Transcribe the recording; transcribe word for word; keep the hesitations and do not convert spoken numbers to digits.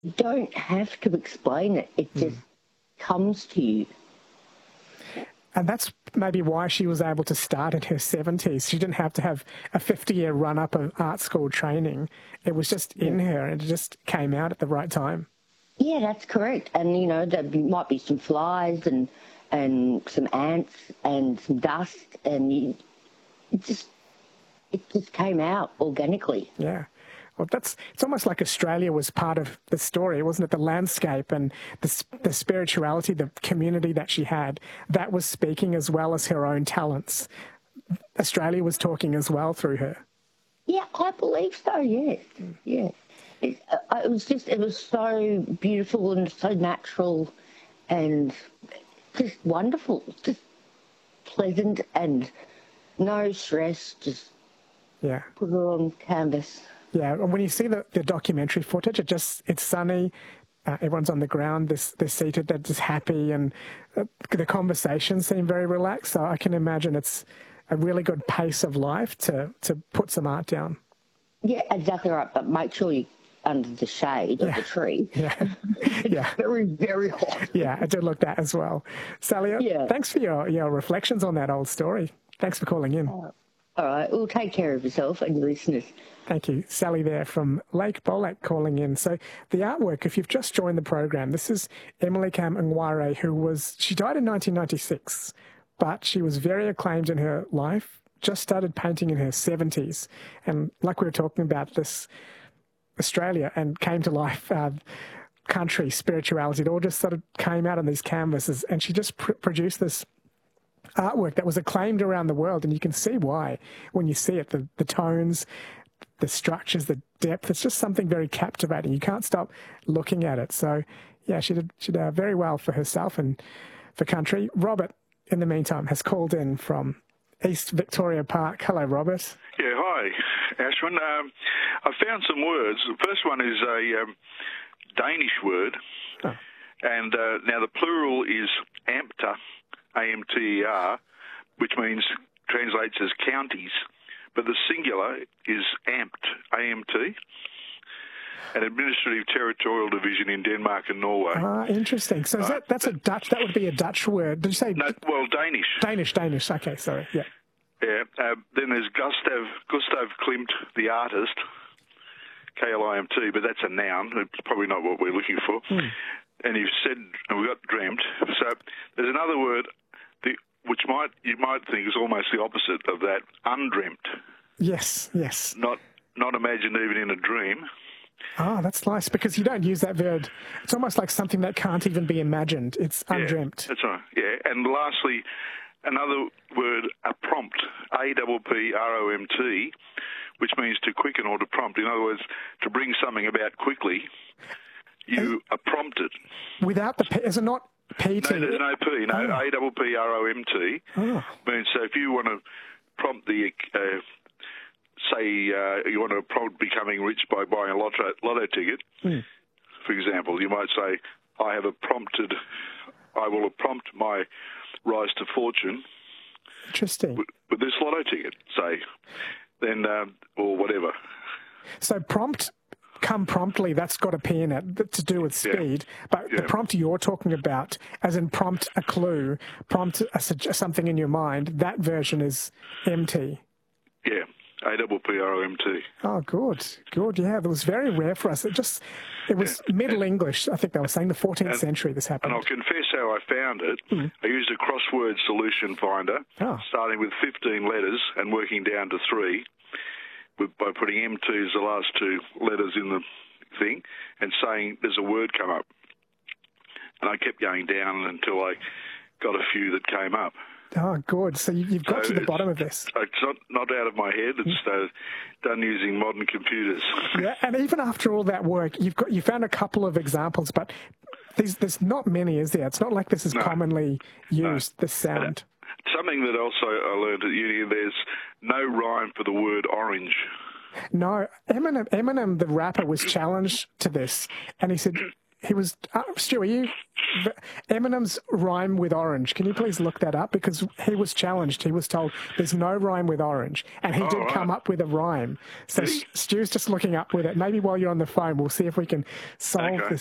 You don't have to explain it. It just mm. comes to you. And that's maybe why she was able to start in her seventies. She didn't have to have a fifty-year run-up of art school training. It was just in yeah. her, and it just came out at the right time. Yeah, that's correct. And, you know, there might be some flies and and some ants and some dust, and you, it just it just came out organically. Yeah. Well, that's it's almost like Australia was part of the story, wasn't it? The landscape and the, the spirituality, the community that she had, that was speaking as well as her own talents. Australia was talking as well through her. Yeah, I believe so, yes. Mm. Yeah. It, uh, it was just, it was so beautiful and so natural and just wonderful, just pleasant and no stress, just yeah. put it on canvas. Yeah, and when you see the, the documentary footage, it just it's sunny. Uh, everyone's on the ground. They're, they're seated. They're just happy, and uh, the conversations seem very relaxed. So I can imagine it's a really good pace of life to to put some art down. Yeah, exactly right. But make sure you under the shade yeah. of the tree. Yeah, it's yeah, very very hot. Yeah, I did look that as well. Sally, yeah. thanks for your your reflections on that old story. Thanks for calling in. Uh, all right, well, take care of yourself and your listeners. Thank you. Sally there from Lake Bolac calling in. So the artwork, if you've just joined the program, this is Emily Cam Nware, who was, she died in nineteen ninety-six, but she was very acclaimed in her life, just started painting in her seventies. And like we were talking about, this Australia and came to life, uh, country, spirituality, it all just sort of came out on these canvases. And she just pr- produced this artwork that was acclaimed around the world, and you can see why when you see it, the, the tones, the structures, the depth, it's just something very captivating. You can't stop looking at it. So, yeah, she did, she did uh, very well for herself and for country. Robert, in the meantime, has called in from East Victoria Park. Hello, Robert. Yeah, hi, Ashwin. Um, I found some words. The first one is a um, Danish word, oh. and uh, now the plural is Amter, A M T E R, which means, translates as counties, but the singular is Amt, A M T, an administrative territorial division in Denmark and Norway. Ah, interesting. So is that, that's a Dutch, that would be a Dutch word. Did you say? No, well, Danish. Danish, Danish. Okay, sorry, yeah. Yeah, uh, then there's Gustav, Gustav Klimt, the artist, K L I M T, but that's a noun. It's probably not what we're looking for. Hmm. And you've said, and we've got dreamt. So there's another word, the, which might you might think is almost the opposite of that, undreamt. Yes, yes. Not not imagined even in a dream. Ah, that's nice, because you don't use that word. It's almost like something that can't even be imagined. It's undreamt. Yeah, that's right, yeah. And lastly, another word, a prompt, A P P R O M T, which means to quicken or to prompt. In other words, to bring something about quickly, you are prompted. Without the P, is it not P T? No, there's no P, no, oh. A P P R O M T. Oh. Means, so if you want to prompt the... Uh, say uh, you want to prompt becoming rich by buying a lotto, lotto ticket, mm. for example, you might say, I have a prompted, I will have prompt my rise to fortune. Interesting. With, with this lotto ticket, say, then, um, or whatever. So prompt, come promptly, that's got a P in it to do with speed, yeah. but yeah. the prompt you're talking about, as in prompt a clue, prompt a, something in your mind, that version is M T. Yeah. A P P R O M T. Oh, good, good. Yeah, it was very rare for us. It just, it was yeah. Middle English. I think they were saying the fourteenth and, century. This happened. And I'll confess how I found it. Mm. I used a crossword solution finder, oh. starting with fifteen letters and working down to three, with, by putting M T as the last two letters in the thing, and saying there's a word come up. And I kept going down until I got a few that came up. Oh, good. So you've got so to the bottom of this. It's not, not out of my head. It's uh, done using modern computers. Yeah, and even after all that work, you've got you found a couple of examples, but there's, there's not many, is there? It's not like this is no. commonly used, no. this sound. And something that also I learned at uni, there's no rhyme for the word orange. No. Eminem, Eminem, the rapper, was challenged to this, and he said, he was, uh, Stu, are you, Eminem's rhyme with orange, can you please look that up? Because he was challenged. He was told there's no rhyme with orange. And he Oh, did right. come up with a rhyme. So Did he? Stu's just looking up with it. Maybe while you're on the phone, we'll see if we can solve Okay. this